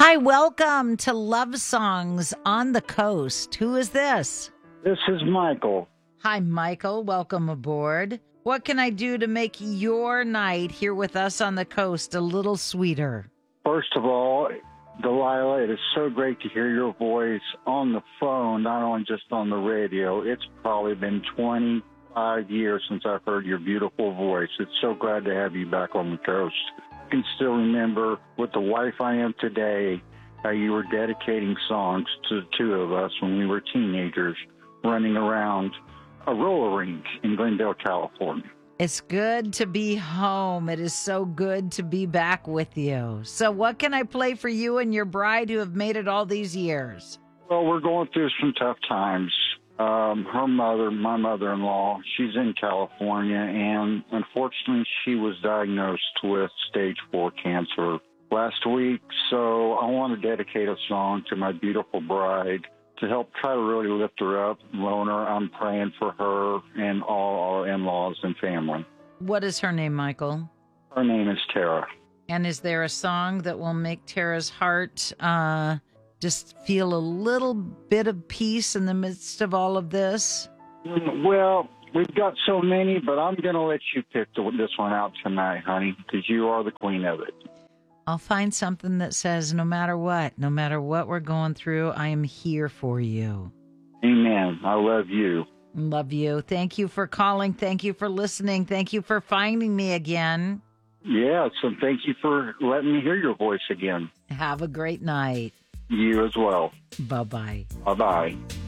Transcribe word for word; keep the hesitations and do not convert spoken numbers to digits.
Hi, welcome to Love Songs on the Coast. Who is this? This is Michael. Hi, Michael. Welcome aboard. What can I do to make your night here with us on the coast a little sweeter? First of all, Delilah, it is so great to hear your voice on the phone, not only just on the radio. It's probably been twenty-five years since I've heard your beautiful voice. It's so glad to have you back on the coast. I can still remember with the wife I am today, how you were dedicating songs to the two of us when we were teenagers running around a roller rink in Glendale, California. It's good to be home. It is so good to be back with you. So what can I play for you and your bride who have made it all these years? Well, we're going through some tough times. Um, her mother, my mother-in-law, she's in California, and unfortunately she was diagnosed with stage four cancer last week. So I want to dedicate a song to my beautiful bride to help try to really lift her up, loan her. I'm praying for her and all our in-laws and family. What is her name, Michael? Her name is Tara. And is there a song that will make Tara's heart uh, just feel a little bit of peace in the midst of all of this? Well, we've got so many, but I'm going to let you pick the, this one out tonight, honey, because you are the queen of it. I'll find something that says, no matter what, no matter what we're going through, I am here for you. Amen. I love you. Love you. Thank you for calling. Thank you for listening. Thank you for finding me again. Yeah, so thank you for letting me hear your voice again. Have a great night. You as well. Bye-bye. Bye-bye.